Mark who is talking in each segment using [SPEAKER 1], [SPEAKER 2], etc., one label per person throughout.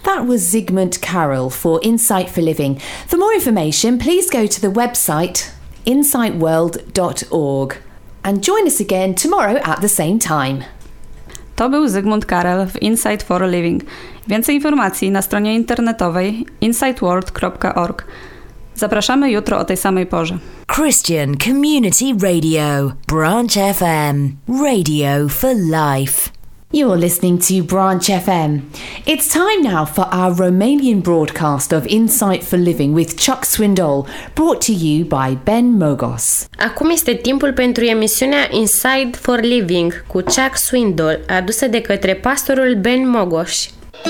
[SPEAKER 1] That was Zygmunt Carroll for Insight for Living. For more information, please go to the website insightworld.org and join us again tomorrow at the same time.
[SPEAKER 2] To był Zygmunt Carroll w Insight for a Living. Więcej informacji na stronie internetowej insightworld.org. Zapraszamy jutro o tej samej porze.
[SPEAKER 3] Christian Community Radio, Branch FM, radio for life.
[SPEAKER 1] You're listening to Branch FM. It's time now for our Romanian broadcast of Insight for Living with Chuck Swindoll, brought to you by Ben Mogos.
[SPEAKER 4] Acum este timpul pentru emisiunea Insight for Living cu Chuck Swindoll, adusă de către pastorul Ben Mogos.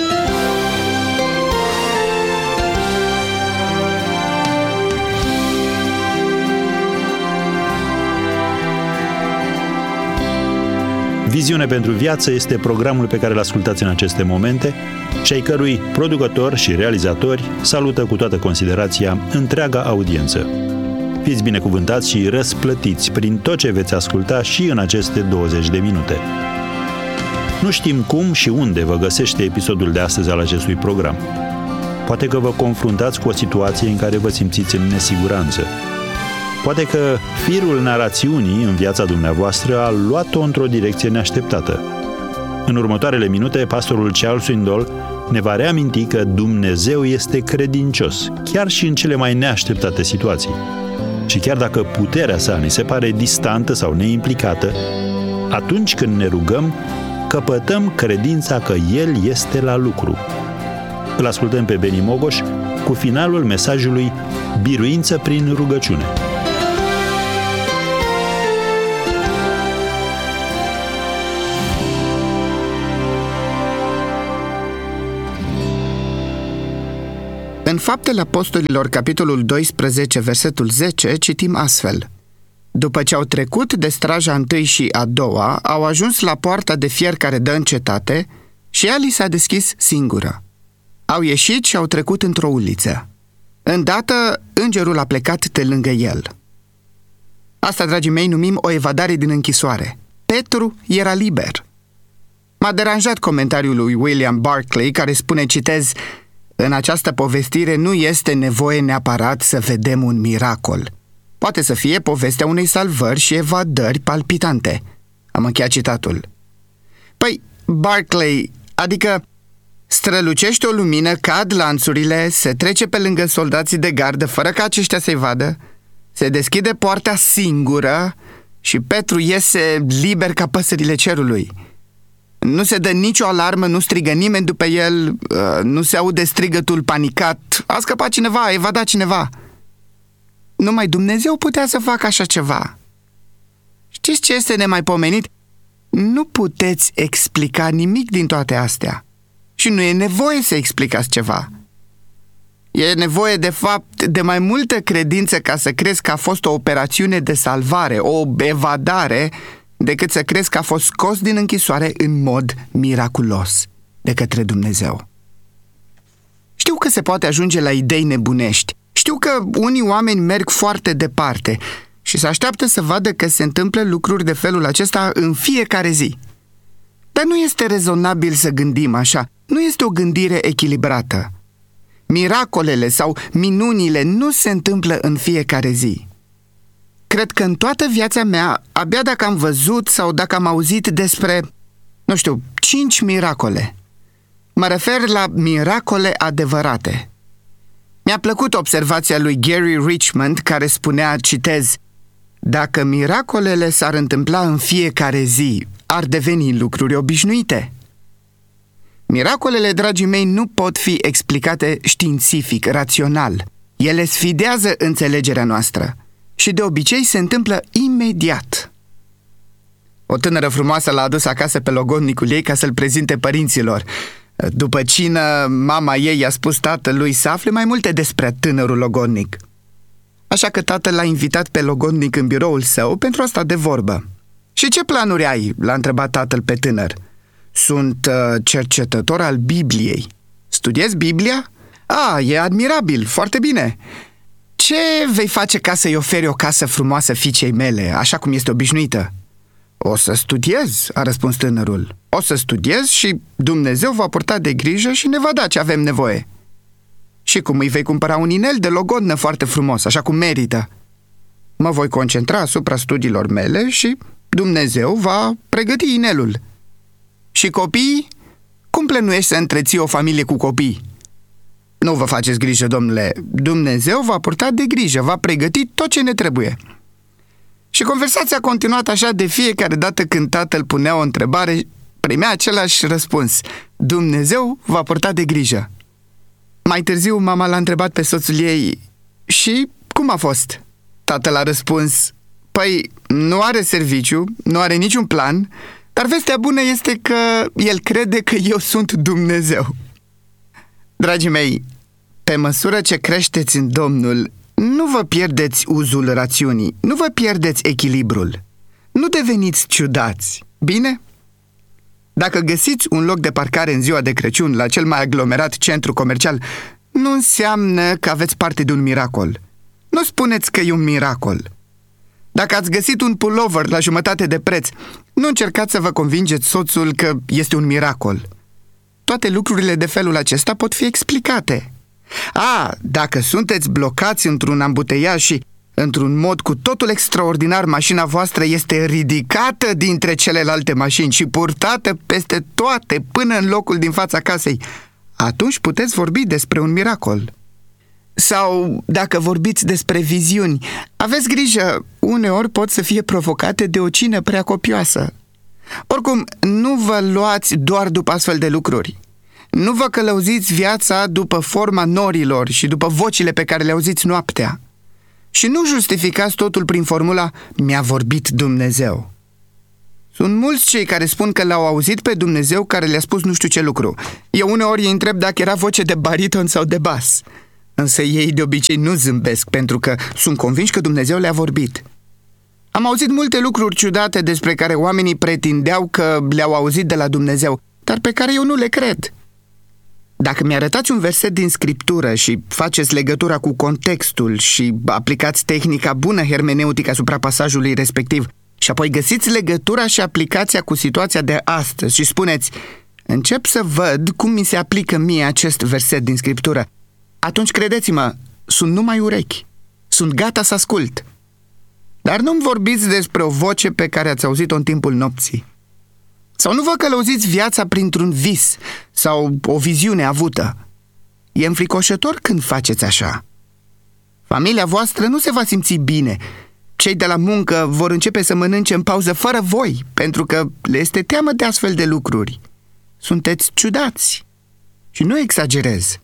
[SPEAKER 5] Viziune pentru viață este programul pe care îl ascultați în aceste momente și ai cărui producători și realizatori salută cu toată considerația întreaga audiență. Fiți binecuvântați și răsplătiți prin tot ce veți asculta și în aceste 20 de minute. Nu știm cum și unde vă găsește episodul de astăzi al acestui program. Poate că vă confruntați cu o situație în care vă simțiți în nesiguranță. Poate că firul narațiunii în viața dumneavoastră a luat-o într-o direcție neașteptată. În următoarele minute, pastorul Charles Swindoll ne va reaminti că Dumnezeu este credincios, chiar și în cele mai neașteptate situații. Și chiar dacă puterea sa ni se pare distantă sau neimplicată, atunci când ne rugăm, căpătăm credința că El este la lucru. Îl ascultăm pe Beni Mogoș cu finalul mesajului Biruință prin rugăciune.
[SPEAKER 6] În Faptele Apostolilor, capitolul 12, versetul 10, citim astfel: După ce au trecut de straja întâi și a doua, au ajuns la poarta de fier care dă în cetate și ea li s-a deschis singură. Au ieșit și au trecut într-o uliță. Îndată, îngerul a plecat de lângă el. Asta, dragii mei, numim o evadare din închisoare. Petru era liber. M-a deranjat comentariul lui William Barclay, care spune, citez: În această povestire nu este nevoie neapărat să vedem un miracol. Poate să fie povestea unei salvări și evadări palpitante. Am încheiat citatul. Păi, Barclay, adică strălucește o lumină, cad lanțurile, se trece pe lângă soldații de gardă fără ca aceștia să-i vadă, se deschide poarta singură și Petru iese liber ca păsările cerului. Nu se dă nicio alarmă, nu strigă nimeni după el, nu se aude strigătul panicat: a scăpat cineva, a evadat cineva. Numai Dumnezeu putea să facă așa ceva. Știți ce este nemaipomenit? Nu puteți explica nimic din toate astea. Și nu e nevoie să explicați ceva. E nevoie, de fapt, de mai multă credință ca să crezi că a fost o operațiune de salvare, o evadare, decât să crezi că a fost scos din închisoare în mod miraculos de către Dumnezeu. Știu că se poate ajunge la idei nebunești. Știu că unii oameni merg foarte departe și se așteaptă să vadă că se întâmplă lucruri de felul acesta în fiecare zi. Dar nu este rezonabil să gândim așa. Nu este o gândire echilibrată. Miracolele sau minunile nu se întâmplă în fiecare zi. Cred că în toată viața mea, abia dacă am văzut sau dacă am auzit despre, 5 miracole. Mă refer la miracole adevărate. Mi-a plăcut observația lui Gary Richmond, care spunea, citez: Dacă miracolele s-ar întâmpla în fiecare zi, ar deveni lucruri obișnuite. Miracolele, dragii mei, nu pot fi explicate științific, rațional. Ele sfidează înțelegerea noastră și de obicei se întâmplă imediat. O tânără frumoasă l-a adus acasă pe logodnicul ei ca să-l prezinte părinților. După cină, mama ei i-a spus tatălui să afle mai multe despre tânărul logodnic. Așa că tatăl l-a invitat pe logodnic în biroul său pentru a sta de vorbă. Și ce planuri ai?" l-a întrebat tatăl pe tânăr. Sunt cercetător al Bibliei. Studiezi Biblia? E admirabil, foarte bine. Ce vei face ca să-i oferi o casă frumoasă fiicei mele, așa cum este obișnuită? O să studiez, a răspuns tânărul. O să studiez și Dumnezeu va purta de grijă și ne va da ce avem nevoie. Și cum îi vei cumpăra un inel de logodnă foarte frumos, așa cum merită. Mă voi concentra asupra studiilor mele și Dumnezeu va pregăti inelul. Și copiii? Cum plănuiești să întreții o familie cu copii? Nu vă faceți grijă, domnule. Dumnezeu va purta de grijă, va pregăti tot ce ne trebuie. Și conversația a continuat așa de fiecare dată când tatăl punea o întrebare, primea același răspuns. Dumnezeu va purta de grijă. Mai târziu, mama l-a întrebat pe soțul ei, și cum a fost? Tatăl a răspuns, păi, nu are serviciu, nu are niciun plan, dar vestea bună este că el crede că eu sunt Dumnezeu. Dragii mei, pe măsură ce creșteți în Domnul, nu vă pierdeți uzul rațiunii, nu vă pierdeți echilibrul, nu deveniți ciudați, bine? Dacă găsiți un loc de parcare în ziua de Crăciun la cel mai aglomerat centru comercial, nu înseamnă că aveți parte de un miracol. Nu spuneți că e un miracol. Dacă ați găsit un pullover la jumătate de preț, nu încercați să vă convingeți soțul că este un miracol. Toate lucrurile de felul acesta pot fi explicate. Dacă sunteți blocați într-un ambuteiaj și, într-un mod cu totul extraordinar, mașina voastră este ridicată dintre celelalte mașini și purtată peste toate până în locul din fața casei, atunci puteți vorbi despre un miracol. Sau, dacă vorbiți despre viziuni, aveți grijă, uneori pot să fie provocate de o cină prea copioasă. Oricum, nu vă luați doar după astfel de lucruri. Nu vă călăuziți viața după forma norilor și după vocile pe care le auziți noaptea. Și nu justificați totul prin formula "mi-a vorbit Dumnezeu". Sunt mulți cei care spun că l-au auzit pe Dumnezeu care le-a spus nu știu ce lucru. Eu uneori îi întreb dacă era voce de bariton sau de bas. Însă ei de obicei nu zâmbesc pentru că sunt convinși că Dumnezeu le-a vorbit. Am auzit multe lucruri ciudate despre care oamenii pretindeau că le-au auzit de la Dumnezeu, dar pe care eu nu le cred. Dacă mi-arătați un verset din Scriptură și faceți legătura cu contextul și aplicați tehnica bună hermeneutică asupra pasajului respectiv și apoi găsiți legătura și aplicația cu situația de astăzi și spuneți, încep să văd cum mi se aplică mie acest verset din Scriptură, atunci credeți-mă, sunt numai urechi, sunt gata să ascult. Dar nu-mi vorbiți despre o voce pe care ați auzit-o în timpul nopții. Sau nu vă călăuziți viața printr-un vis sau o viziune avută. E înfricoșător când faceți așa. Familia voastră nu se va simți bine. Cei de la muncă vor începe să mănânce în pauză fără voi, pentru că le este teamă de astfel de lucruri. Sunteți ciudați. Și nu exagerez.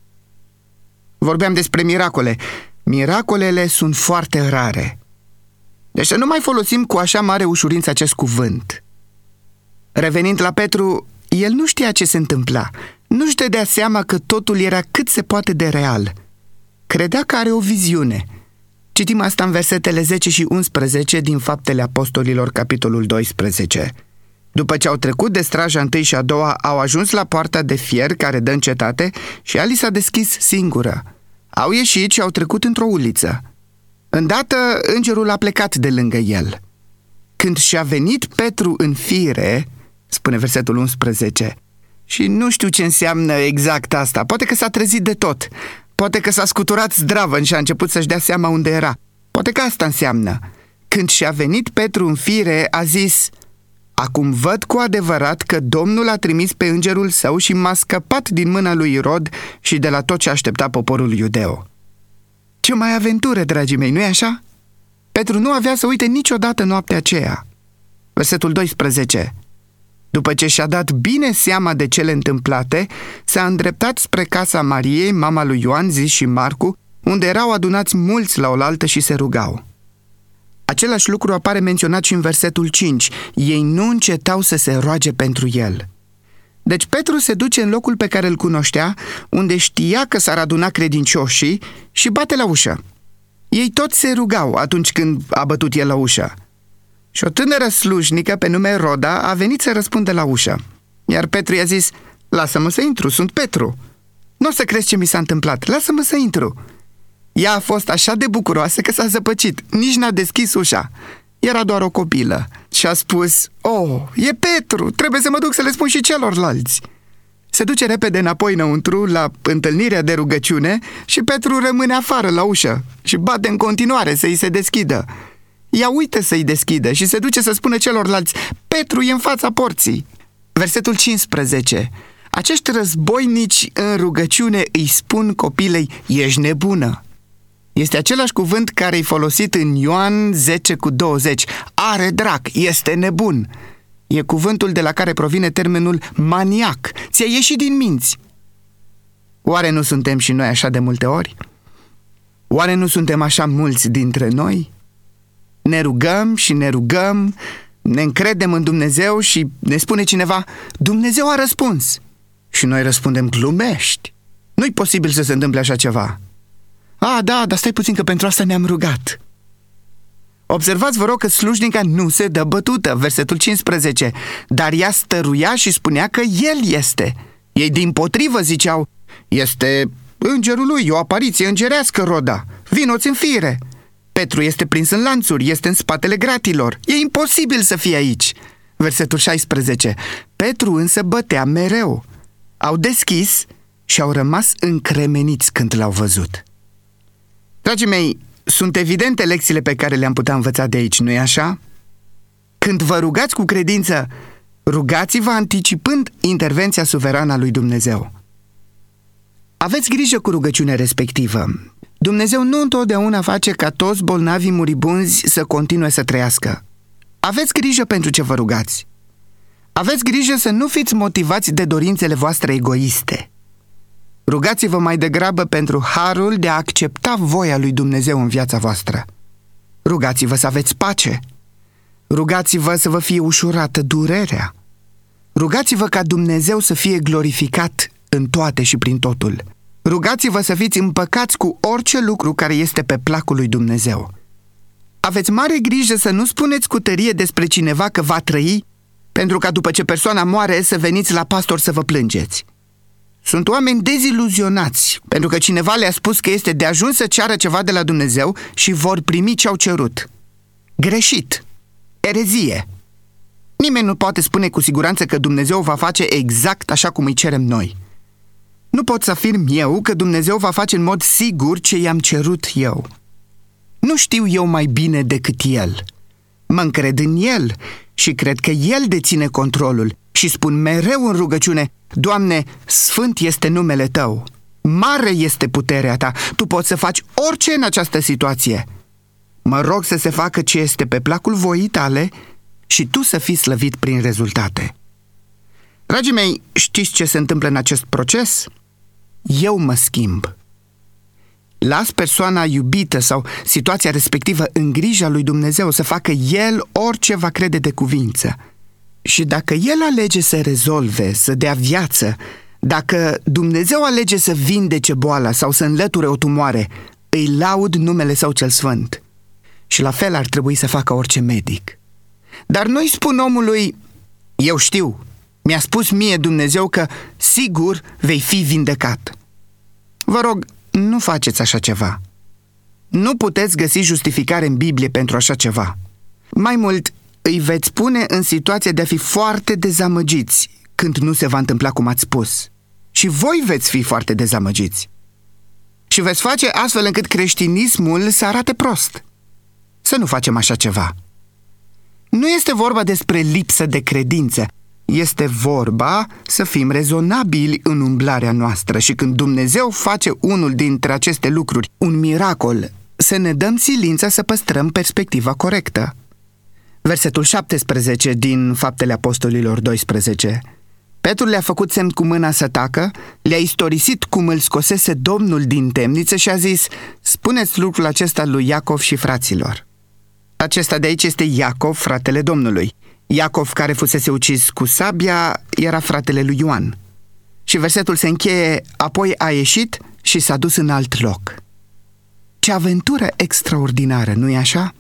[SPEAKER 6] Vorbeam despre miracole. Miracolele sunt foarte rare. Deci să nu mai folosim cu așa mare ușurință acest cuvânt. Revenind la Petru, el nu știa ce se întâmpla. Nu-și dădea seama că totul era cât se poate de real. Credea că are o viziune. Citim asta în versetele 10 și 11 din Faptele Apostolilor, capitolul 12. După ce au trecut de straja întâi și a doua, au ajuns la poarta de fier care dă în cetate și ea li s-a deschis singură. Au ieșit și au trecut într-o uliță. Îndată, îngerul a plecat de lângă el. Când și-a venit Petru în fire, spune versetul 11, și nu știu ce înseamnă exact asta, poate că s-a trezit de tot, poate că s-a scuturat zdravăn și a început să-și dea seama unde era, poate că asta înseamnă. Când și-a venit Petru în fire, a zis, acum văd cu adevărat că Domnul a trimis pe îngerul său și m-a scăpat din mâna lui Irod și de la tot ce aștepta poporul iudeu. Ce mai aventură, dragii mei, nu-i așa? Petru nu avea să uite niciodată noaptea aceea. Versetul 12. După ce și-a dat bine seama de cele întâmplate, s-a îndreptat spre casa Mariei, mama lui Ioan, zis și Marcu, unde erau adunați mulți la oaltă și se rugau. Același lucru apare menționat și în versetul 5. Ei nu încetau să se roage pentru el. Deci Petru se duce în locul pe care îl cunoștea, unde știa că s-ar aduna credincioșii și bate la ușă. Ei toți se rugau atunci când a bătut el la ușă. Și o tânără slujnică pe nume Roda a venit să răspundă la ușă. Iar Petru i-a zis, lasă-mă să intru, sunt Petru. Nu o să crezi ce mi s-a întâmplat, lasă-mă să intru. Ea a fost așa de bucuroasă că s-a zăpăcit, nici n-a deschis ușa. Era doar o copilă și a spus: "Oh, e Petru, trebuie să mă duc să le spun și celorlalți." Se duce repede înapoi înăuntru la întâlnirea de rugăciune și Petru rămâne afară la ușă și bate în continuare să-i se deschidă. Ea uită să-i deschidă și se duce să spună celorlalți: "Petru e în fața porții." Versetul 15. Acești războinici în rugăciune îi spun copilei: "Ești nebună." Este același cuvânt care e folosit în Ioan 10:20. Are drac, este nebun. E cuvântul de la care provine termenul maniac. Ți-a ieșit din minți. Oare nu suntem și noi așa de multe ori? Oare nu suntem așa mulți dintre noi? Ne rugăm și ne rugăm, ne încredem în Dumnezeu și ne spune cineva: "Dumnezeu a răspuns." Și noi răspundem: "Glumești. Nu-i posibil să se întâmple așa ceva." Da, dar stai puțin că pentru asta ne-am rugat." Observați, vă rog, că slujnica nu se dă bătută, versetul 15, dar ea stăruia și spunea că el este. Ei dimpotrivă ziceau: "Este îngerul lui, o apariție îngerească, Roda, vino-ți în fire. Petru este prins în lanțuri, este în spatele gratilor, e imposibil să fie aici." Versetul 16, Petru însă bătea mereu. Au deschis și au rămas încremeniți când l-au văzut. Dragii mei, sunt evidente lecțiile pe care le-am putea învăța de aici, nu-i așa? Când vă rugați cu credință, rugați-vă anticipând intervenția suverană a lui Dumnezeu. Aveți grijă cu rugăciunea respectivă. Dumnezeu nu întotdeauna face ca toți bolnavii muribunzi să continue să trăiască. Aveți grijă pentru ce vă rugați. Aveți grijă să nu fiți motivați de dorințele voastre egoiste. Rugați-vă mai degrabă pentru harul de a accepta voia lui Dumnezeu în viața voastră. Rugați-vă să aveți pace. Rugați-vă să vă fie ușurată durerea. Rugați-vă ca Dumnezeu să fie glorificat în toate și prin totul. Rugați-vă să fiți împăcați cu orice lucru care este pe placul lui Dumnezeu. Aveți mare grijă să nu spuneți cu tărie despre cineva că va trăi, pentru ca după ce persoana moare să veniți la pastor să vă plângeți. Sunt oameni deziluzionați, pentru că cineva le-a spus că este de ajuns să ceară ceva de la Dumnezeu și vor primi ce au cerut. Greșit. Erezie. Nimeni nu poate spune cu siguranță că Dumnezeu va face exact așa cum îi cerem noi. Nu pot să afirm eu că Dumnezeu va face în mod sigur ce i-am cerut eu. Nu știu eu mai bine decât El. Mă încred în El și cred că El deține controlul și spun mereu în rugăciune: Doamne, sfânt este numele Tău, mare este puterea Ta, Tu poți să faci orice în această situație. Mă rog să se facă ce este pe placul voii Tale și Tu să fii slăvit prin rezultate. Dragii mei, știți ce se întâmplă în acest proces? Eu mă schimb. Las persoana iubită sau situația respectivă în grija lui Dumnezeu să facă El orice va crede de cuvință. Și dacă El alege să rezolve, să dea viață, dacă Dumnezeu alege să vindece boala sau să înlăture o tumoare, îi laud numele Său cel sfânt. Și la fel ar trebui să facă orice medic. Dar nu-i spun omului: eu știu, mi-a spus mie Dumnezeu că sigur vei fi vindecat. Vă rog, nu faceți așa ceva. Nu puteți găsi justificare în Biblie pentru așa ceva. Mai mult, îi veți pune în situația de a fi foarte dezamăgiți când nu se va întâmpla cum ați spus. Și voi veți fi foarte dezamăgiți. Și veți face astfel încât creștinismul să arate prost. Să nu facem așa ceva. Nu este vorba despre lipsă de credință. Este vorba să fim rezonabili în umblarea noastră și când Dumnezeu face unul dintre aceste lucruri, un miracol, să ne dăm silința să păstrăm perspectiva corectă. Versetul 17 din Faptele Apostolilor 12. Petru le-a făcut semn cu mâna să tacă, le-a istorisit cum îl scosese Domnul din temniță și a zis: spuneți lucrul acesta lui Iacov și fraților. Acesta de aici este Iacov, fratele Domnului. Iacov, care fusese ucis cu sabia, era fratele lui Ioan. Și versetul se încheie: apoi a ieșit și s-a dus în alt loc. Ce aventură extraordinară, nu-i așa?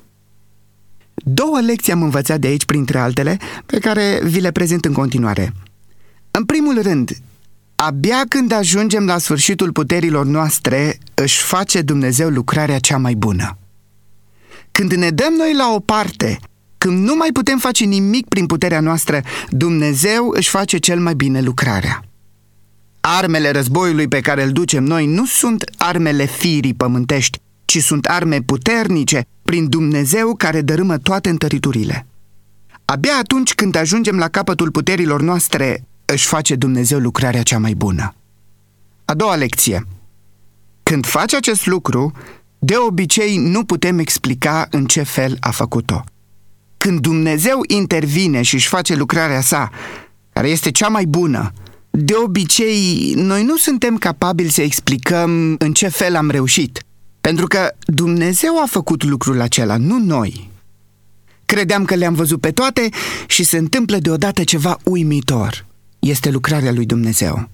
[SPEAKER 6] 2 lecții am învățat de aici, printre altele, pe care vi le prezint în continuare. În primul rând, abia când ajungem la sfârșitul puterilor noastre, își face Dumnezeu lucrarea cea mai bună. Când ne dăm noi la o parte Când nu mai putem face nimic prin puterea noastră, Dumnezeu își face cel mai bine lucrarea. Armele războiului pe care îl ducem noi nu sunt armele firii pământești, ci sunt arme puternice prin Dumnezeu care dărâmă toate întăriturile. Abia atunci când ajungem la capătul puterilor noastre, își face Dumnezeu lucrarea cea mai bună. A doua lecție. Când face acest lucru, de obicei nu putem explica în ce fel a făcut-o. Când Dumnezeu intervine și își face lucrarea sa, care este cea mai bună, de obicei noi nu suntem capabili să explicăm în ce fel am reușit, pentru că Dumnezeu a făcut lucrul acela, nu noi. Credeam că le-am văzut pe toate și se întâmplă deodată ceva uimitor. Este lucrarea lui Dumnezeu.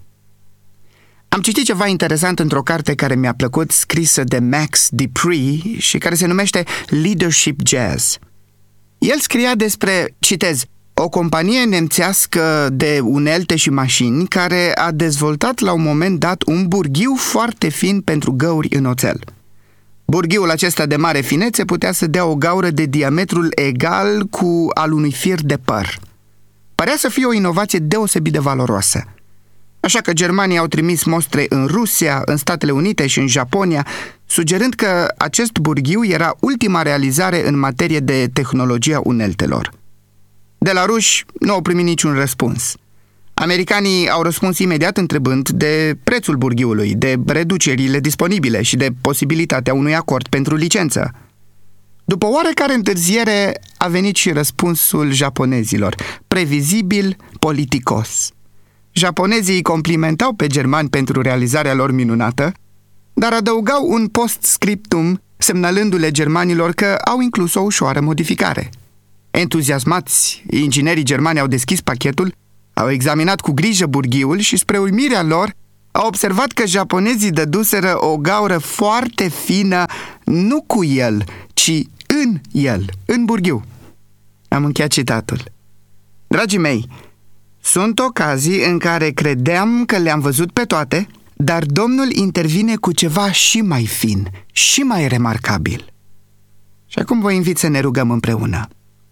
[SPEAKER 6] Am citit ceva interesant într-o carte care mi-a plăcut, scrisă de Max De Pree și care se numește Leadership Jazz. El scria despre, citez, o companie nemțească de unelte și mașini care a dezvoltat la un moment dat un burghiu foarte fin pentru găuri în oțel. Burghiul acesta de mare finețe putea să dea o gaură de diametrul egal cu al unui fir de păr. Părea să fie o inovație deosebit de valoroasă. Așa că germanii au trimis mostre în Rusia, în Statele Unite și în Japonia, sugerând că acest burghiu era ultima realizare în materie de tehnologia uneltelor. De la ruși nu au primit niciun răspuns. Americanii au răspuns imediat întrebând de prețul burghiului, de reducerile disponibile și de posibilitatea unui acord pentru licență. După oarecare întârziere a venit și răspunsul japonezilor, previzibil, politicos. Japonezii îi complimentau pe germani pentru realizarea lor minunată, dar adăugau un post-scriptum semnalându-le germanilor că au inclus o ușoară modificare. Entuziasmați, inginerii germani au deschis pachetul, au examinat cu grijă burghiul și, spre uimirea lor, au observat că japonezii dăduseră o gaură foarte fină, nu cu el, ci în el, în burghiu. Am încheiat citatul. Dragii mei, sunt ocazii în care credeam că le-am văzut pe toate, dar Domnul intervine cu ceva și mai fin, și mai remarcabil. Și acum vă invit să ne rugăm împreună.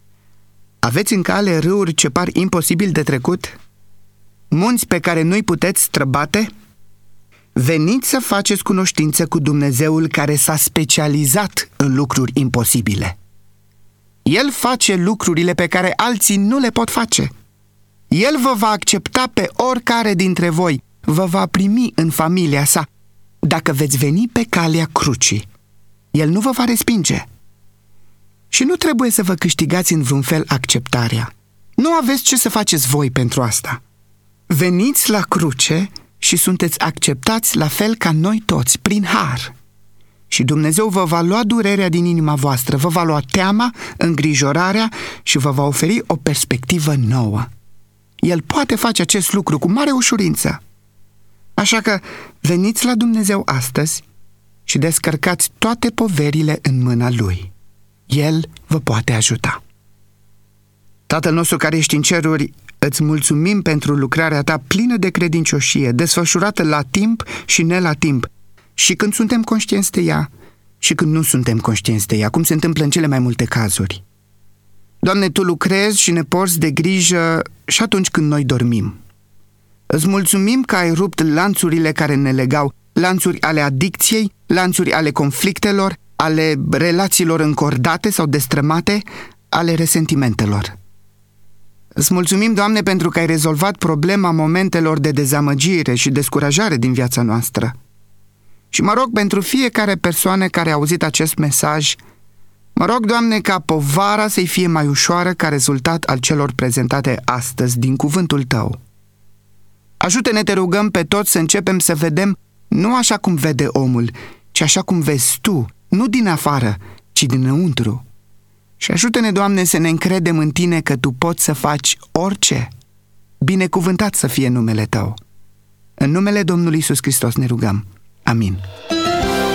[SPEAKER 6] Aveți în cale râuri ce par imposibil de trecut? Munți pe care nu-i puteți străbate? Veniți să faceți cunoștință cu Dumnezeul care s-a specializat în lucruri imposibile. El face lucrurile pe care alții nu le pot face. El vă va accepta pe oricare dintre voi, vă va primi în familia sa, dacă veți veni pe calea crucii. El nu vă va respinge. Și nu trebuie să vă câștigați în vreun fel acceptarea. Nu aveți ce să faceți voi pentru asta. Veniți la cruce și sunteți acceptați la fel ca noi toți, prin har. Și Dumnezeu vă va lua durerea din inima voastră, vă va lua teama, îngrijorarea și vă va oferi o perspectivă nouă. El poate face acest lucru cu mare ușurință. Așa că veniți la Dumnezeu astăzi și descărcați toate poverile în mâna Lui. El vă poate ajuta. Tatăl nostru care ești în ceruri, îți mulțumim pentru lucrarea ta plină de credincioșie, desfășurată la timp și ne la timp, și când suntem conștienți de ea și când nu suntem conștienți de ea, cum se întâmplă în cele mai multe cazuri. Doamne, Tu lucrezi și ne porți de grijă și atunci când noi dormim. Îți mulțumim că ai rupt lanțurile care ne legau, lanțuri ale adicției, lanțuri ale conflictelor, ale relațiilor încordate sau destrămate, ale resentimentelor. Îți mulțumim, Doamne, pentru că ai rezolvat problema momentelor de dezamăgire și descurajare din viața noastră. Și mă rog pentru fiecare persoană care a auzit acest mesaj, mă rog, Doamne, ca povara să-i fie mai ușoară ca rezultat al celor prezentate astăzi din cuvântul Tău. Ajută-ne, te rugăm, pe toți să începem să vedem nu așa cum vede omul, ci așa cum vezi Tu, nu din afară, ci dinăuntru. Și ajută-ne, Doamne, să ne încredem în Tine că Tu poți să faci orice. Binecuvântat să fie numele Tău. În numele Domnului Iisus Hristos ne rugăm. Amin.